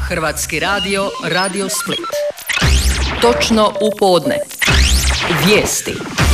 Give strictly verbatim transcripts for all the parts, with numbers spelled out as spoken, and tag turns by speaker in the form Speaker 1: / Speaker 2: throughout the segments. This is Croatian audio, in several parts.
Speaker 1: Hrvatski radio, Radio Split. Točno u podne. Vijesti.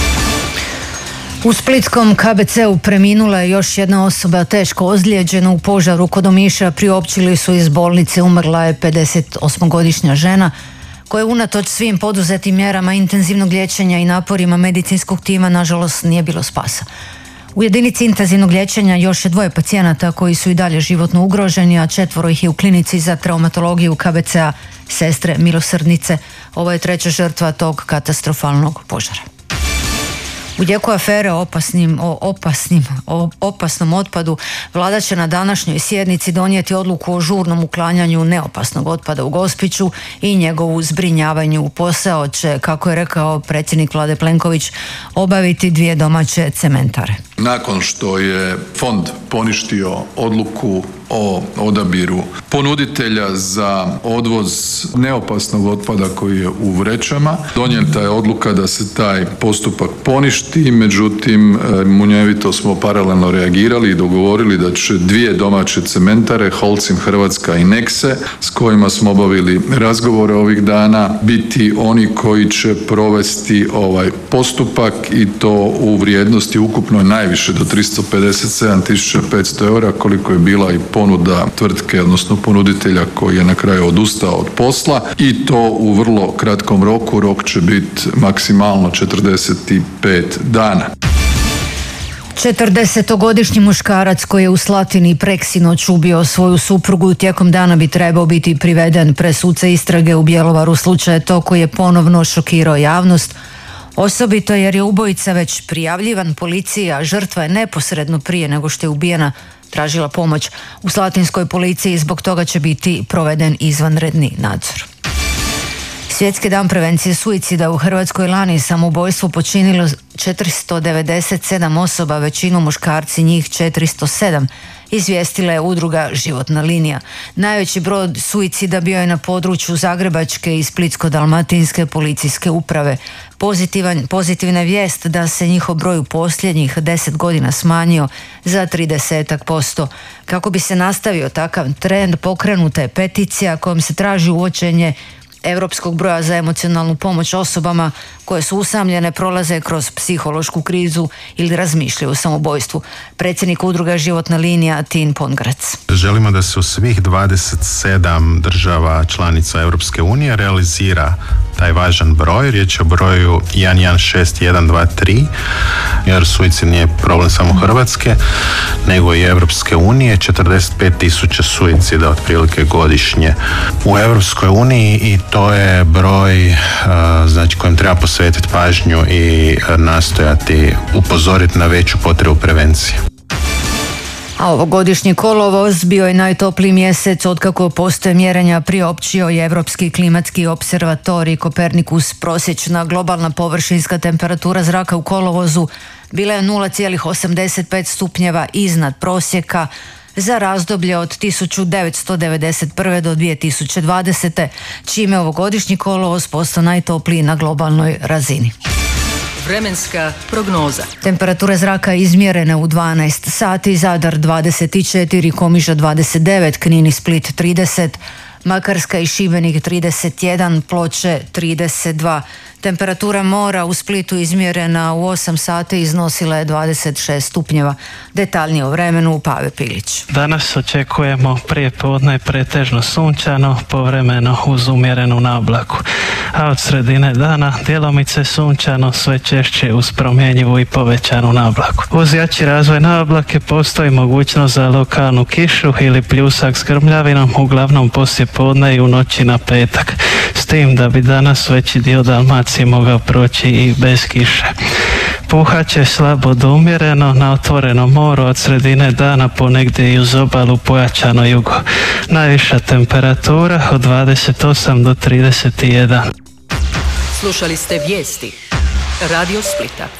Speaker 2: U splitskom K B C-u preminula je još jedna osoba teško ozlijeđena u požaru kod Omiša. Priopćili su iz bolnice, umrla je pedesetosmogodišnja žena koja unatoč svim poduzetim mjerama intenzivnog liječenja i naporima medicinskog tima nažalost nije bilo spasa. U jedinici intenzivnog liječenja još je dvoje pacijenata koji su i dalje životno ugroženi, a četvoro ih je u klinici za traumatologiju K B C-a Sestre Milosrdnice. Ovo je treća žrtva tog katastrofalnog požara. U jeku afere o opasnim, o opasnim, o opasnom otpadu vlada će na današnjoj sjednici donijeti odluku o žurnom uklanjanju neopasnog otpada u Gospiću i njegovu zbrinjavanju. Posao će, kako je rekao predsjednik Vlade Plenković, obaviti dvije domaće cementare.
Speaker 3: Nakon što je fond poništio odluku o odabiru ponuditelja za odvoz neopasnog otpada koji je u vrećama, donijeta je odluka da se taj postupak poništi, međutim munjevito smo paralelno reagirali i dogovorili da će dvije domaće cementare, Holcim Hrvatska i Nexe, s kojima smo obavili razgovore ovih dana, biti oni koji će provesti ovaj postupak i to u vrijednosti ukupno najviše do tristo pedeset sedam tisuća petsto eura, koliko je bila i ponuda tvrtke, odnosno ponuditelja koji je na kraju odustao od posla, i to u vrlo kratkom roku. Rok će biti maksimalno četrdeset pet dana.
Speaker 2: četrdesetogodišnji muškarac koji je u Slatini preksinoć ubio svoju suprugu tijekom dana bi trebao biti priveden pred suce istrage u Bjelovaru. Slučaj je to koji je ponovno šokirao javnost, osobito jer je ubojica već prijavljivan policiji, a žrtva je neposredno prije nego što je ubijena tražila pomoć u slatinskoj policiji. Zbog toga će biti proveden izvanredni nadzor. Svjetski dan prevencije suicida. U Hrvatskoj lani samoubojstvo počinilo četiristo devedeset sedam osoba, većinu muškarci, njih četiristo sedam, izvijestila je udruga Životna linija. Najveći broj suicida bio je na području Zagrebačke i Splitsko-dalmatinske policijske uprave. Pozitivan, pozitivna vijest da se njihov broj u posljednjih deset godina smanjio za trideset posto. Kako bi se nastavio takav trend, pokrenuta je peticija kojom se traži uvođenje europskog broja za emocionalnu pomoć osobama koje su usamljene, prolaze kroz psihološku krizu ili razmišljaju o samoubojstvu. Predsjednik udruga Životna linija Tin Pongrac.
Speaker 4: Želimo da se u svih dvadeset sedam država članica Europske unije realizira taj važan broj. Riječ je o broju jedan jedan šest jedan dva tri, jer suicid nije problem samo Hrvatske, nego i Europske unije. četrdeset pet tisuća suicida otprilike godišnje u Europskoj uniji, i to je broj znači kojem treba posvetiti pažnju i nastojati upozoriti na veću potrebu prevencije.
Speaker 2: A ovogodišnji kolovoz bio je najtopliji mjesec otkako postoje mjerenja, priopćio je Europski klimatski opservatorij Kopernikus. Prosječna globalna površinska temperatura zraka u kolovozu bila je nula zarez osamdeset pet stupnjeva iznad prosjeka za razdoblje od tisuću devetsto devedeset prve do dvije tisuće dvadesete, čime ovogodišnji kolovoz postao najtopliji na globalnoj razini.
Speaker 1: Vremenska prognoza.
Speaker 2: Temperature zraka izmjerene u dvanaest sati, Zadar dvadeset četiri, Komiža dvadeset devet, Knin i Split trideset, Makarska i Šibenik trideset jedan, Ploče trideset dva. Temperatura mora u Splitu izmjerena u osam sati iznosila je dvadeset šest stupnjeva. Detaljnije o vremenu Pave Pilić.
Speaker 5: Danas očekujemo prije podne pretežno sunčano, povremeno uz umjerenu naoblaku. A od sredine dana djelomice sunčano, sve češće uz promjenjivu i povećanu naoblaku. Uz jači razvoj naoblake postoji mogućnost za lokalnu kišu ili pljusak s grmljavinom, uglavnom poslije podne i u noći na petak. S tim da bi danas veći dio Dalmacije mogao proći i bez kiše. Puhat će slabo do umjereno na otvorenom moru, od sredine dana ponegdje i uz obalu pojačano jugo. Najviša temperatura od dvadeset osam do trideset jedan.
Speaker 1: Slušali ste vijesti Radio Splita.